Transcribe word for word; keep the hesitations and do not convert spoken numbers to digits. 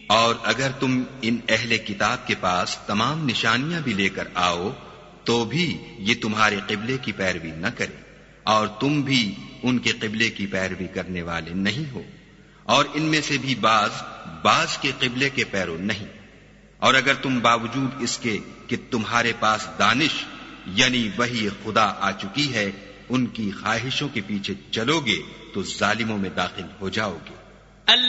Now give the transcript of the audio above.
और अगर तुम इन अहले किताब के पास तमाम निशानियां भी लेकर आओ तो भी ये तुम्हारे किबले की पैरवी न करे और तुम भी उनके किबले की पैरवी करने वाले नहीं हो, और इनमें से भी बाज बाज के किबले के पैरों नहीं। और अगर तुम बावजूद इसके कि तुम्हारे पास दानिश यानी वही खुदा आ चुकी है, उनकी ख्वाहिशों के पीछे चलोगे तो जालिमों में दाखिल हो जाओगे।